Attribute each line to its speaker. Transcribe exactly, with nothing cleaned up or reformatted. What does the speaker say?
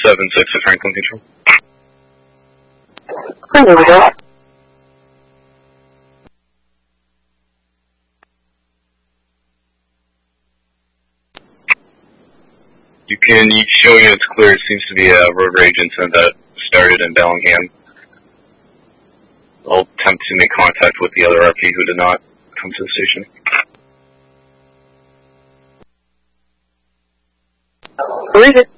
Speaker 1: seven six to Franklin Control.
Speaker 2: There we go.
Speaker 1: You can show units clear. It seems to be a road rage incident that started in Bellingham. I'll attempt to make contact with the other R P who did not come to the station.
Speaker 2: Read it.